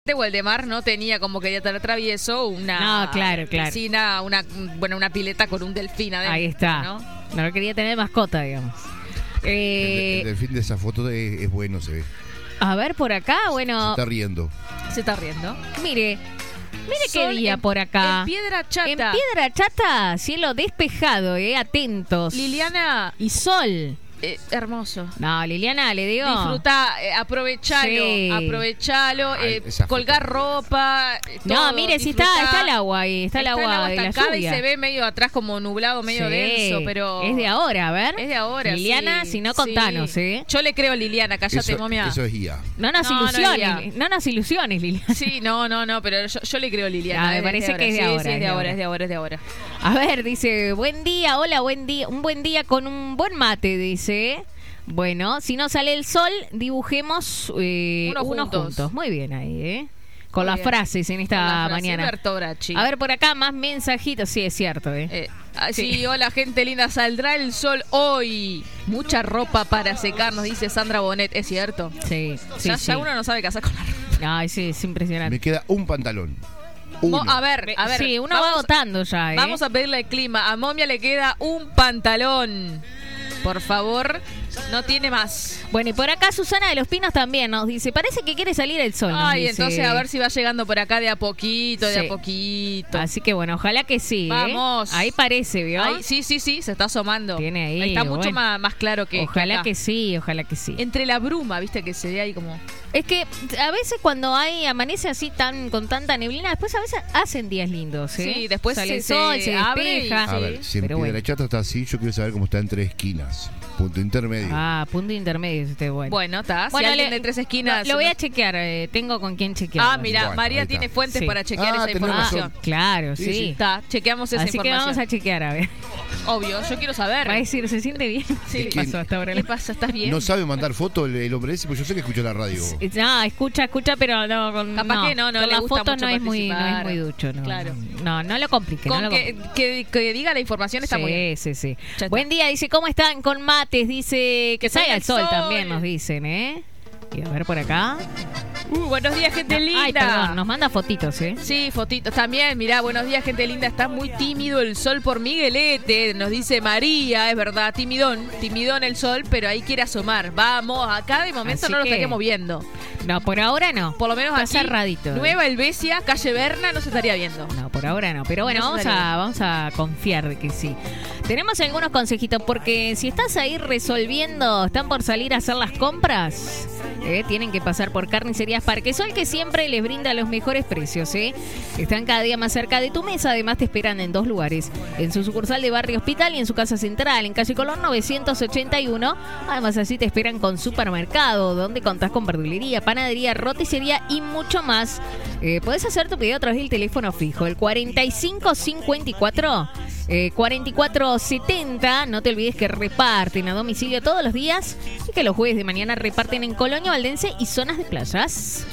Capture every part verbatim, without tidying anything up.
Waldemar no tenía como que ya te travieso una no, claro, claro. piscina, una, bueno, una pileta con un delfín adentro. Ahí está. ¿no? No lo quería tener mascota, digamos. Eh, el, el delfín de esa foto es, es bueno, se ve. A ver, por acá, bueno. Se está riendo. Se está riendo. Mire, mire qué día en, por acá. En Piedra Chata. En Piedra Chata, cielo despejado, eh, atentos. Liliana. Y sol. Eh, hermoso. No, Liliana, le digo. Disfruta, eh, aprovechalo, sí. aprovechalo, eh, Ay, colgar ropa. Todo, no, mire, si está, está el agua ahí, está, está el agua, el agua de la lluvia. Y se ve medio atrás como nublado, medio sí. denso, pero es de ahora, a ver. Es de ahora. Liliana, sí, si no contanos, sí. ¿eh? Yo le creo a Liliana, cállate, eso, momia. Eso es guía. No nos no, ilusiones, no, no nos ilusiones, Liliana. Sí, no, no, no, pero yo, yo le creo a Liliana. Ah, me parece que es de sí, ahora. Sí, es de ahora, es de ahora, es de ahora. A ver, dice, buen día, hola, buen día, un buen día con un buen mate, dice. Bueno, si no sale el sol, dibujemos eh, uno uno juntos. juntos. Muy bien ahí, ¿eh? Con Muy las bien. frases en esta frase, mañana. Bertobrachi. A ver, por acá más mensajitos. Sí, es cierto, ¿eh? eh sí. sí, hola gente linda, saldrá el sol hoy. Mucha ropa para secar, nos dice Sandra Bonet. Es cierto. Sí, sí, ya, sí. ya uno no sabe qué hacer con la ropa. Ay, sí, es impresionante. Me queda un pantalón. Uno. A ver, a ver. Sí, uno vamos, va agotando ya, ¿eh? Vamos a pedirle el clima. A Momia le queda un pantalón. Por favor, no tiene más. Bueno, y por acá Susana de los Pinos también nos dice, parece que quiere salir el sol. Ay, dice. Entonces a ver si va llegando por acá de a poquito, de sí. a poquito. Así que bueno, ojalá que sí. Vamos. ¿eh? Ahí parece, ¿vio? Ahí, sí, sí, sí, se está asomando. Tiene ahí. Está mucho bueno. más, más claro que Ojalá que, que sí, ojalá que sí. Entre la bruma, viste, que se ve ahí como... Es que a veces cuando hay amanece así tan con tanta neblina, después a veces hacen días lindos, ¿eh? Sí, después sale el se, sol, se se despeja. A ver, si en Piedra bueno. Chata está así, yo quiero saber cómo está en Tres Esquinas. Punto intermedio. Ah, punto intermedio, este bueno. Bueno, está. Bueno, si alguien le, de Tres Esquinas... Lo, lo voy a chequear, eh, tengo con quién chequear. Ah, mira, bueno, María tiene fuentes sí. para chequear ah, esa información. Ah, claro, sí. sí. Está, chequeamos esa Así información. Así que vamos a chequear, a ver. Obvio, yo quiero saber. Va a decir, ¿se siente bien? Sí. ¿Qué pasó hasta ahora? ¿Qué pasa? ¿Estás bien? No sabe mandar foto el, el hombre ese, pues yo sé que escucha la radio. No, escucha, escucha, pero no. Con, Capaz no, que no, no con le la gusta foto mucho no es, muy, no es muy participar. ducho, no. Claro. No, no lo complique. Con no lo que, que, que diga la información está sí, muy bien. Sí, sí, sí. Buen día, dice, ¿cómo están con mates? Dice, que, que salga el sol, sol también nos dicen, ¿eh? Y a ver por acá. Uh, buenos días, gente linda. Ay, perdón, nos manda fotitos, ¿eh? Sí, fotitos también. Mirá, buenos días, gente linda. Está muy tímido el sol por Miguelete, nos dice María, es verdad, timidón, timidón el sol, pero ahí quiere asomar. Vamos, acá de momento Así no lo que... estaríamos viendo. No, por ahora no. Por lo menos Está aquí, cerradito. Nueva Helvecia, calle Berna, no se estaría viendo. No, por ahora no. Pero bueno, no vamos a, vamos a confiar de que sí. Tenemos algunos consejitos, porque si estás ahí resolviendo, están por salir a hacer las compras, eh, tienen que pasar por Carnicerías Parquesol, que siempre les brinda los mejores precios, ¿eh? Están cada día más cerca de tu mesa, además te esperan en dos lugares, en su sucursal de Barrio Hospital y en su casa central, en calle Colón novecientos ochenta y uno. Además así te esperan con supermercado, donde contás con verdulería, panadería, roticería y mucho más. Eh, podés hacer tu pedido a través del teléfono fijo, el cuarenta y cinco cincuenta y cuatro, eh, cuarenta y cuatro setenta. No te olvides que reparten a domicilio todos los días y que los jueves de mañana reparten en Colonia Valdense y zonas de playas.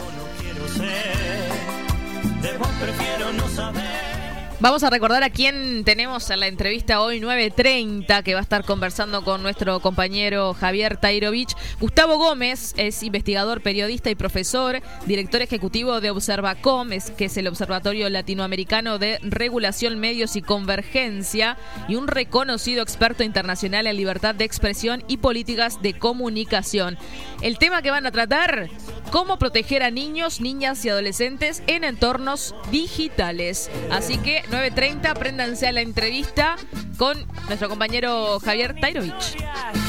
Vamos a recordar a quién tenemos en la entrevista hoy, nueve treinta, que va a estar conversando con nuestro compañero Javier Tairovich. Gustavo Gómez es investigador, periodista y profesor, director ejecutivo de Observacom, es, que es el Observatorio Latinoamericano de Regulación, Medios y Convergencia, y un reconocido experto internacional en libertad de expresión y políticas de comunicación. El tema que van a tratar: cómo proteger a niños, niñas y adolescentes en entornos digitales. Así que nueve treinta, préndanse a la entrevista con nuestro compañero Javier Tairovich.